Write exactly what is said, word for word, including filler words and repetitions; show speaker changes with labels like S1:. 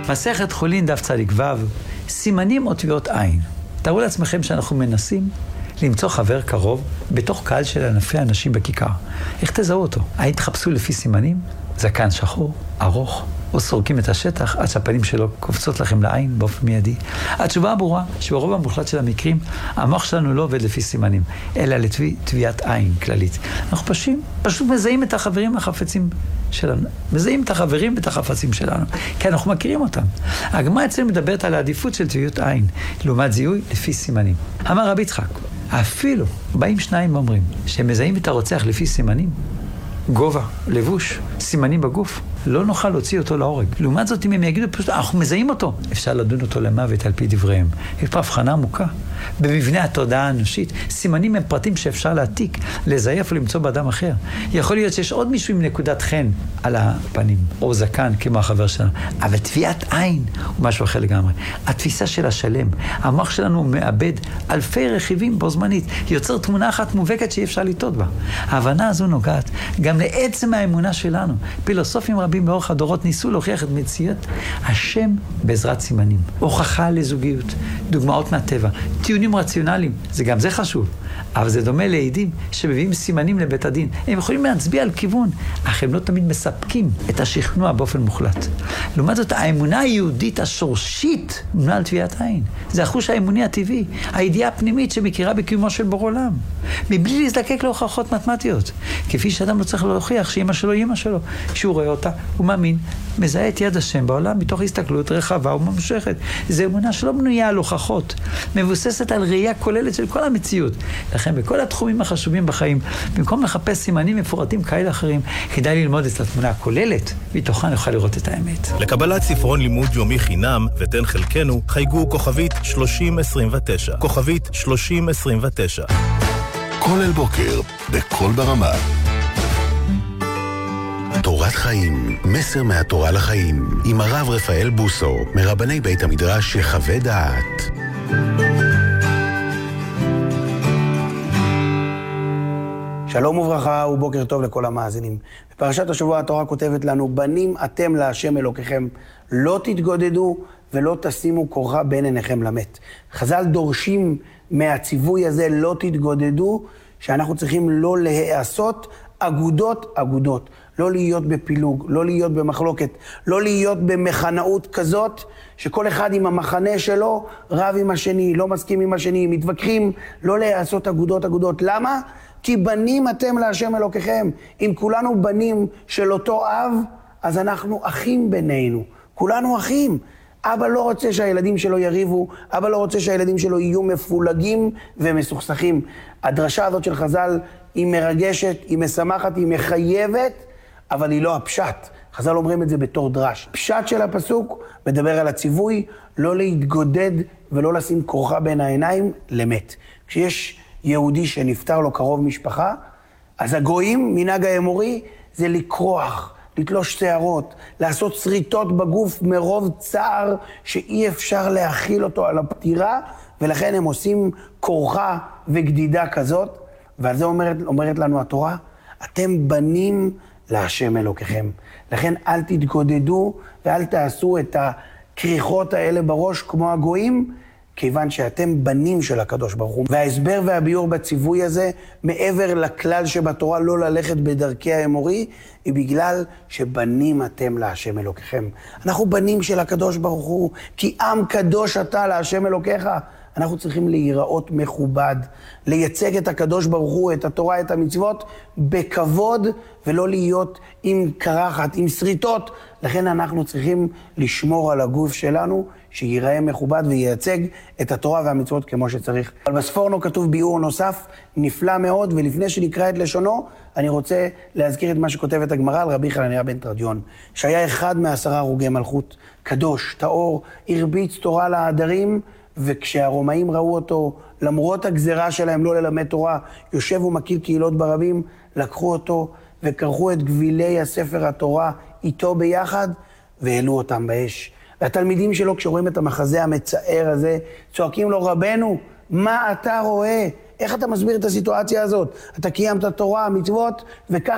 S1: מסכת חולין דף צדיק ו', סימנים או טביעות עין. תארו לעצמכם שאנחנו מנסים למצוא חבר קרוב בתוך קהל של אלפי אנשים בכיכר. איך תזהו אותו? האם תחפשו לפי סימנים? זקן שחור, ארוך, או סורקים את השטח עד שהפנים שלו קופצות לכם לעין באופן מיידי? התשובה הברורה שברוב המוחלט של המקרים המוח שלנו לא עובד לפי סימנים, אלא לטביעת עין כללית. אנחנו פשוט, פשוט מזהים את החברים החפצים שלנו. מזהים את החברים ואת החפצים שלנו, כי אנחנו מכירים אותם. הגמרא אצלנו מדברת על העדיפות של טביעות עין, לעומת זיהוי לפי סימנים. אמר רבי יצחק, אפילו באים שניים ואומרים שהם מזהים את הרוצח לפי סימנים, גובה, לבוש, סימנים בגוף, לא נוכל להוציא אותו להורג. לעומת זאת, אם הם יגידו פשוט, אנחנו מזהים אותו, אפשר לדון אותו למוות על פי דבריהם. יש פה הבחנה עמוקה. במבנה התודעה האנושית, סימנים הם פרטים שאפשר להעתיק, לזייף או למצוא באדם אחר. יכול להיות שיש עוד מישהו עם נקודת חן על הפנים, או זקן, כמו החבר שלנו. אבל טביעת עין הוא משהו אחר לגמרי. התפיסה של השלם, המוח שלנו מאבד אלפי רכיבים בו זמנית, יוצר תמונה אחת מובהקת שאי אפשר לטעות בה. ההבנה הזו נוגעת גם לעצם האמונה שלנו. פילוסופים רבים באורך הדורות ניסו להוכיח את מציאות השם בעזרת סימנים. הוכחה לזוגיות, דוגמאות מהטבע, טיעונים רציונליים, זה גם זה חשוב. אבל זה דומה לעדים שמביאים סימנים לבית הדין. הם יכולים להצביע על כיוון, אך הם לא תמיד מספקים את השכנוע באופן מוחלט. לעומת זאת, האמונה היהודית השורשית מונה על טביעת עין. זה החוש האמוני הטבעי, הידיעה הפנימית שמכירה בקיומו של בור עולם. מבלי להזדקק להוכחות מתמטיות. כפי שאדם לא צריך להוכיח שאמא שלו היא אמא שלו. כשהוא רואה אותה, הוא מאמין, מזהה את יד השם בעולם מתוך הסתכלות רחבה וממשכת. זו אמונה שלא בנויה על הוכחות, מבוססת על ראייה כוללת של כל המציאות. לכן בכל התחומים החשובים בחיים, במקום לחפש סימנים מפורטים כאלה אחרים, כדאי ללמוד את התמונה הכוללת, מתוכה נוכל לראות את האמת.
S2: לקבלת ספרון לימוד יומי חינם ותן חלקנו, חייגו כוכבית שלושים עשרים ותשע. כוכבית שלושים עשרים ותשע.
S3: כל אל בוקר, בכל ברמה. תורת חיים, מסר מהתורה לחיים, עם הרב רפאל בוסו, מרבני בית המדרש יחווה דעת.
S4: שלום וברכה ובוקר טוב לכל המאזינים. בפרשת השבוע התורה כותבת לנו, בנים אתם להשם אלוקיכם, לא תתגודדו ולא תשימו כורחה בין עיניכם למת. חז"ל דורשים מהציווי הזה, לא תתגודדו, שאנחנו צריכים לא להיעשות אגודות אגודות. לא להיות בפילוג, לא להיות במחלוקת, לא להיות במחנאות כזאת, שכל אחד עם המחנה שלו רב עם השני, לא מסכים עם השני, מתווכחים, לא לעשות אגודות אגודות. למה? כי בנים אתם להשם אלוקיכם. אם כולנו בנים של אותו אב, אז אנחנו אחים בינינו. כולנו אחים. אבא לא רוצה שהילדים שלו יריבו, אבא לא רוצה שהילדים שלו יהיו מפולגים ומסוכסכים. הדרשה הזאת של חז"ל היא מרגשת, היא משמחת, היא מחייבת, אבל היא לא הפשט. חז"ל אומרים את זה בתור דרש. פשט של הפסוק מדבר על הציווי, לא להתגודד ולא לשים כורחה בין העיניים למת. כשיש יהודי שנפטר לו קרוב משפחה, אז הגויים, מנהג האמורי, זה לקרוח, לתלוש שערות, לעשות שריטות בגוף מרוב צער שאי אפשר להכיל אותו על הפטירה, ולכן הם עושים כורחה וגדידה כזאת, ועל זה אומרת, אומרת לנו התורה, אתם בנים להשם אלוקיכם. לכן אל תתגודדו ואל תעשו את הקריחות האלה בראש כמו הגויים, כיוון שאתם בנים של הקדוש ברוך הוא. וההסבר והביור בציווי הזה, מעבר לכלל שבתורה לא ללכת בדרכי האמורי, היא בגלל שבנים אתם להשם אלוקיכם. אנחנו בנים של הקדוש ברוך הוא, כי עם קדוש אתה להשם אלוקיך. אנחנו צריכים להיראות מכובד, לייצג את הקדוש ברוך הוא, את התורה, את המצוות, בכבוד, ולא להיות עם קרחת, עם שריטות. לכן אנחנו צריכים לשמור על הגוף שלנו, שיראה מכובד וייצג את התורה והמצוות כמו שצריך. אבל בספורנו כתוב ביאור נוסף, נפלא מאוד, ולפני שנקרא את לשונו, אני רוצה להזכיר את מה שכותבת הגמרא על רבי חנניה בן תרדיון, שהיה אחד מעשרה הרוגי מלכות, קדוש, טהור, הרביץ תורה לעדרים, וכשהרומאים ראו אותו, למרות הגזרה שלהם לא ללמד תורה, יושב ומכיר קהילות ברבים, לקחו אותו וקרחו את גבילי הספר התורה איתו ביחד, והעלו אותם באש. והתלמידים שלו, כשרואים את המחזה המצער הזה, צועקים לו, רבנו, מה אתה רואה? איך אתה מסביר את הסיטואציה הזאת? אתה קיימת תורה, מצוות, וכך